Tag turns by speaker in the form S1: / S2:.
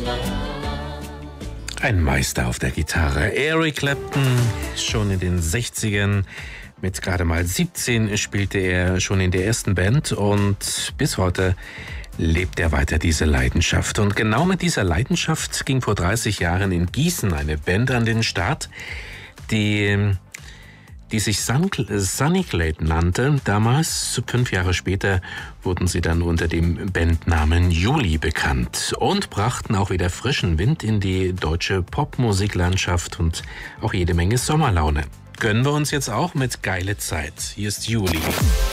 S1: Ein Meister auf der Gitarre. Eric Clapton, schon in den 60ern. Mit gerade mal 17 spielte er schon in der ersten Band und bis heute lebt er weiter diese Leidenschaft. Und genau mit dieser Leidenschaft ging vor 30 Jahren in Gießen eine Band an den Start, die sich Sunny Glade nannte. Damals, 5 Jahre später, wurden sie dann unter dem Bandnamen Juli bekannt und brachten auch wieder frischen Wind in die deutsche Popmusiklandschaft und auch jede Menge Sommerlaune. Gönnen wir uns jetzt auch mit Geile Zeit. Hier ist Juli.